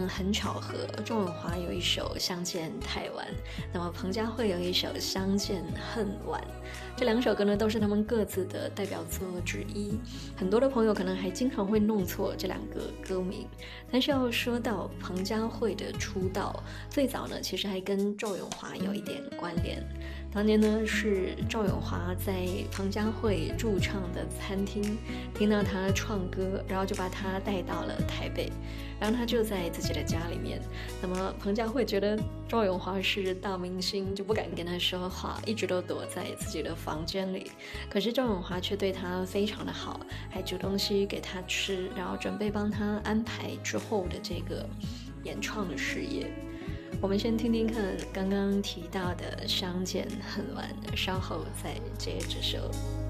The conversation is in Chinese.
很巧合，周永华有一首《相见太晚》，那么彭佳慧有一首《相见恨晚》，这2首歌呢都是他们各自的代表作之一。很多的朋友可能还经常会弄错这2个歌名，但是要说到彭佳慧的出道，最早呢其实还跟周永华有一点关联。当年呢是周永华在彭佳慧驻唱的餐厅听到她唱歌，然后就把她带到了台北，然后她就在自己的家里面。那么彭佳慧觉得周永华是大明星，就不敢跟他说话，一直都躲在自己的房间里。可是周永华却对她非常的好，还煮东西给她吃，然后准备帮她安排之后的这个演唱的事业。我们先听听看刚刚提到的《相见恨晚》，稍后再接着说。